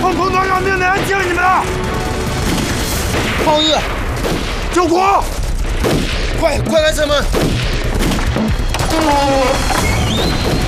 碰工作要命的人敬你们了！ 抗议！ 救苦！ 快开车门！